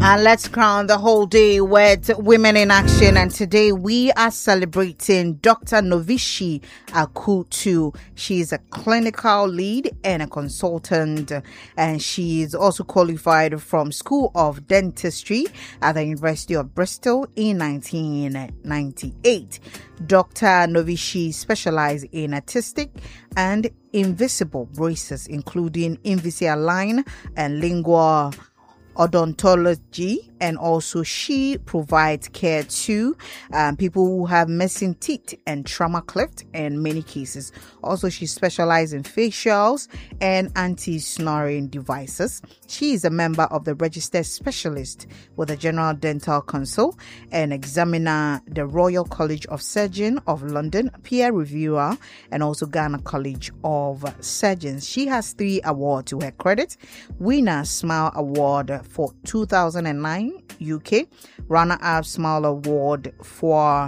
And let's crown the whole day with Women in Action. And today we are celebrating Dr. Novishi Akutu. She is a clinical lead and a consultant, and she is also qualified from School of Dentistry at the University of Bristol in 1998. Dr. Novishi specialized in artistic and invisible braces, including Invisalign and lingual odontology, and also she provides care to people who have missing teeth and trauma cleft in many cases. Also, she specializes in facials and anti-snoring devices. She is a member of the registered specialist with the General Dental Council and examiner, the Royal College of Surgeons of London, peer reviewer, and also Ghana College of Surgeons. She has 3 awards to her credit: winner Smile Award for 2009 UK, runner-up Smile Award for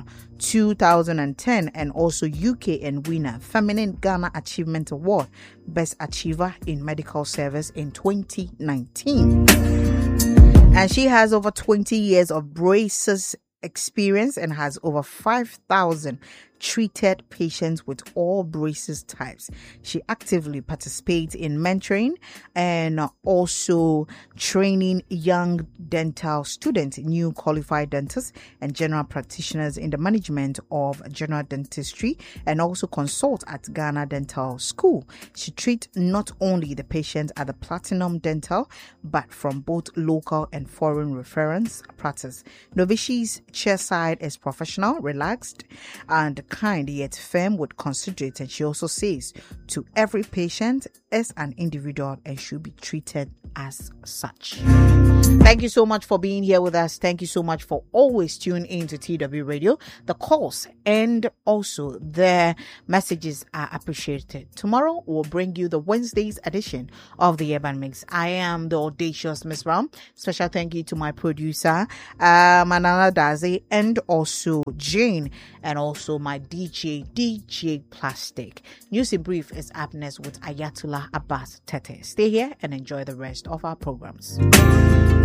2010, and also UK and winner Feminine Ghana Achievement Award, Best Achiever in Medical Service in 2019. And she has over 20 years of braces experience and has over 5,000 treated patients with all braces types. She actively participates in mentoring and also training young dental students, new qualified dentists, and general practitioners in the management of general dentistry, and also consult at Ghana Dental School. She treats not only the patients at the Platinum Dental, but from both local and foreign reference practice. Novishi's chairside is professional, relaxed, and kind, yet firm with considerate, and she also says to every patient as an individual and should be treated as such. Thank you so much for being here with us. Thank you so much for always tuning in to TW Radio. The calls and also the messages are appreciated. Tomorrow we'll bring you the Wednesday's edition of the Urban Mix. I am the audacious Miss Brown. Special thank you to my producer, Manana Daze, and also Jane, and also my DJ Plastic. News in Brief is up next with Ayatollah Abbas Tete. Stay here and enjoy the rest of our programs.